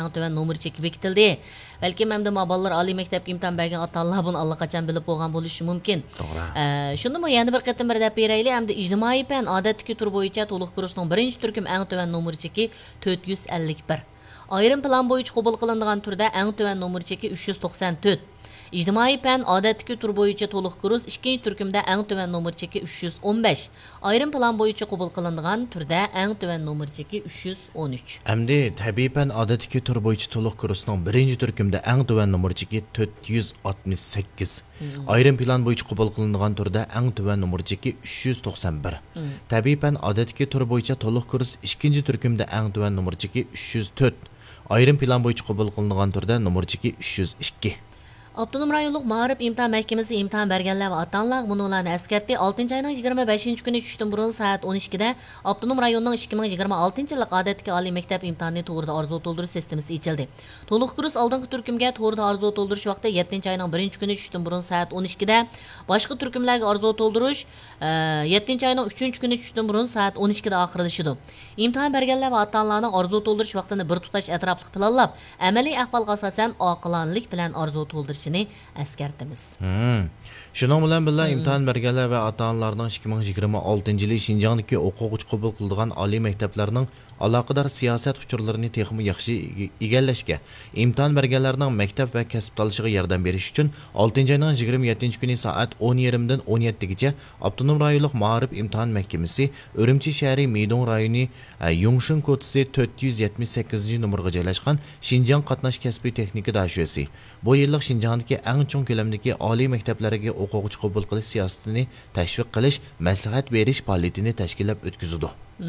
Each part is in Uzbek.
eng töven nomer cheki bekitildi. Balki hamda bolalar oliy maktabga imtihon bergan ota-onalar buni allaqachon bilib bo'lgan bo'lishi mumkin. To'g'ri. Shundimi yana bir qatim bir deb beraylik, hamda ijtimoiy fan odatdagi tur bo'yicha to'liq kursning birinchi turkum eng töven nomer cheki 451. Ayrim plan bo'yicha qabul qilinadigan turda eng töven nomer cheki 394. İctimai fan odatdagi tur bo'yicha to'liq kurs ikkinchi turkumda eng töven nomer cheki 315. Ayrim plan bo'yicha qabul qilinadigan turda eng töven nomer cheki 313. Endi tabiiy fan odatdagi tur bo'yicha to'liq kursning birinchi turkumda eng töven nomer cheki 468. Ayrim plan bo'yicha qabul qilinadigan turda eng töven nomer cheki 391. Tabiiy fan odatdagi tur bo'yicha to'liq kurs ikkinchi turkumda eng töven nomer cheki 304. Ayrim plan bo'yicha qabul qilinadigan turda nomer cheki 302. Abdunum rayonluq ma'rif imtihan mahkamasi imtihan berganlar va ota-onalar bunularni eskartdi. 6 ayning 25-kuni tushdan burun soat 12 da Abdunum rayonining 2026-yillik odatdagi oliy maktab imtihonini to'g'rida arzu to'ldirish sistemasi ochildi. To'liq kurs oldingi turkumga to'g'rida arzu to'ldirish vaqti 7 ayning 1-kuni tushdan burun soat 12 da, boshqa turkumlarga arzu to'ldirish 7 ayning 3-kuni tushdan burun soat 12 da oxirlashadi. Imtihon berganlar va ota-onalarning arzu to'ldirish vaqtini bir tutash atrofli planlab, amaliy ahvolga asosan oqilanlik bilan arzu to'ldirish eskartimiz. Shuning bilan birga imtihon berganlar va ota-onalarning 2026-yil Şinjandagi o'quvchi qabul qiladigan oliy maktablarning aloqador siyosat uchurlarini texmi yaxshi egallashga, imtihon berganlarning maktab va kasb tanishiga yordam berish uchun 6-ayning 27-kuni soat 10:30 dan 17gacha Abdunum rayonluq ma'rif imtihon mahkamasi Urumchi shahri Meydon rayoni Yungshin ko'chasi 478-nomerga joylashgan Şinjan qatnash kasbiy texnika dashasi bu yillik Şinjandagi eng chong ko'lamdagi oliy maktablarga o'quvchi qabul qilish siyosatini tashviq qilish, maslahat berish faoliyatini tashkillab o'tkazadi.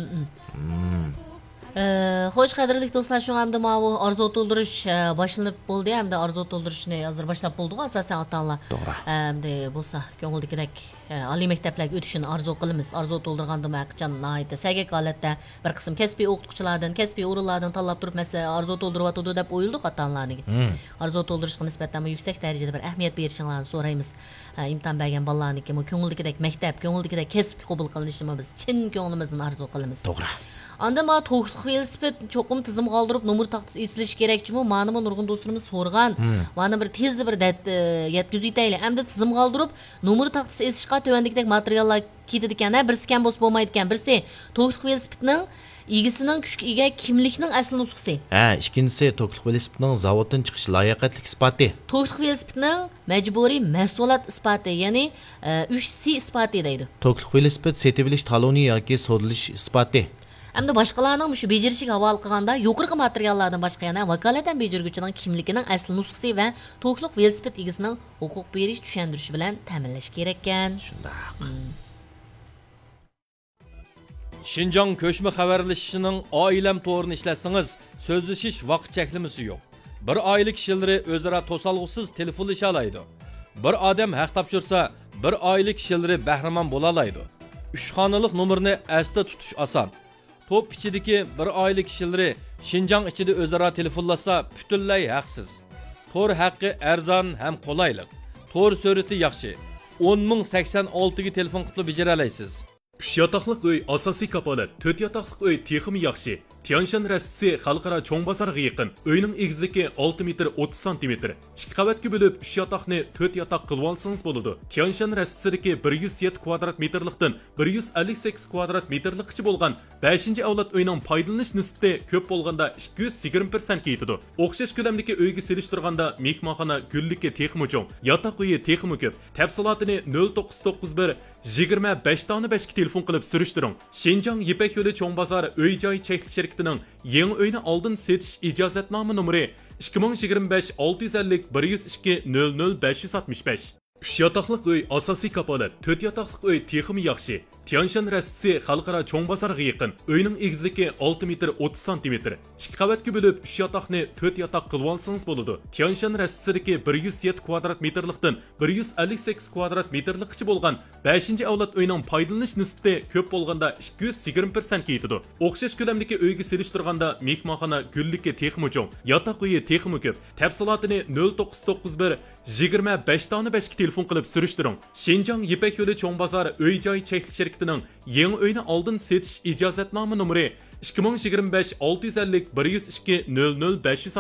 Xo'sh qadrli do'stlar, shu hamda mana arzu to'ldirish boshlanib bo'ldi, hamda arzu to'ldirishni hozir boshlab bo'ldik asosan ota-onalar. Hamda bo'lsa ko'ngildagidek oliy maktablarga o'tishini arzu qilamiz. Arzu to'ldirganda maqchon nihoyatda sagak holatda bir qism kasbiy o'qituvchilardan, kasbiy o'rinlardan tanlab turib mesela arzu to'ldiryapti deb o'yildik ota-onalarga. Arzu to'ldirishga nisbatan yuksak darajada bir ahamiyat berishinglarni so'raymiz. İmtihon bergan bolalarniki ko'ngildagidek maktab, ko'ngildagidek kasb qabul qilinishini biz chin ko'nglimizdan arzu qilamiz. To'g'ri. Anda ma to'liq velosiped cho'qim tizim qoldirib nomer taxtasi esilish kerakmi? Mana bu nurg'un do'stlarimiz so'rgan. Mana bir tezda bir yetkazib yetaylik. Hamda tizim qoldirib nomer taxtasi esishga tövendikdek materiallar ketadi ekan, birisi kam bo'lsa bo'lmaydi ekan. Birisi to'liq velosipedning egisining kuchga ega kimlikning asl nusxasi. Ikkinchisi to'liq velosipedning zavoddan chiqish layoqatlik isboti. To'liq velosipedning majburiy mas'uliyat isboti, ya'ni 3C isboti deydi. To'liq velosiped setib olish taloni yoki sotilish isboti. Hamda boshqalarning shu bejirishiga havola qilganda yuqorqi materiallardan boshqa yana vakolatan bejirguvchining kimligining asl nusxasi va to'liq velosiped egasining huquq berish tushuntirishi bilan ta'minlash kerak ekan. Shundoq. Şinjan ko'chma xabarlashishining oilam to'g'rini ishlatsangiz, so'zlashish vaqt cheklimasi yo'q. Bir oila kishilari o'zaro to'salg'usiz telefonlasha oladi. Bir odam haq topshirsa, bir oila kishilari bahramon bo'la oladi. 3 xonalik nomerni asda tutish oson. Top ichidagi bir oila kishilari Şinjan ichida o'zaro telefonlashsa, butunlay haqsiz. Tor haqqi arzon ham qulaylik. Tor surati yaxshi. 10.086 ga telefon qilib bejara olasiz. 3 yotoqliq uy asosiy kapolat, 4 yotoqliq uy texmi yaxshi. Tianshan rastisi xalqaro cho'ng bozorga yaqin. Uyning egizligi 6 metr 30 sm. 2 qavatga bo'lib 3 yotoqni 4 yotoq qilib olsangiz bo'ladi. Tianshan rastisidagi 107 kvadrat metrlikdan 158 kvadrat metrlikcha bo'lgan 5-avlod uyning foydalanish nisbati ko'p bo'lganda 220% yetadi. O'xshash ko'lamdagi uyga selishtirganda mehmonxona gullikka texmi cho'ng, yotoq uyi texmi ko'p. Tafsilotini 0991 25 tani 5 ga telefon qilib surishtiring. Şinjan Yipak yo'li cho'ng bozor uy-joy cheklik shirkatining yangi uyni oldin setish ijozatnoma nomeri 2025 650 102 00 565. 3 yotoqliq uy asosiy kapolat, 4 yotoqliq uy texmi yaxshi. Tianshan rastisi xalqaro cho'ng bozorga yaqin. Uyning egizligi 6 metr 30 sm. 2 qavatga bo'lib 3 yotoqni 4 yotoq qilib olsangiz bo'ladi. Tianshan rastisidagi 107 kvadrat metrlikdan 158 kvadrat metrlikcha bo'lgan 5-avlod uyning foydalanish nisbati ko'p bo'lganda 220% yetadi. O'xshash ko'lamdagi uyga selishtirganda mehmonxona gullikka texmi cho'ng, yotoq uyi texmi ko'p. Tafsilotini 0991 25 tani 5 ga telefon qilib surishtiring. Şinjan Yipak yo'li cho'ng bozor uy-joy cheklik shirkatining yangi uyni oldin setish ijozatnoma nomeri 2025 650 102 00 565.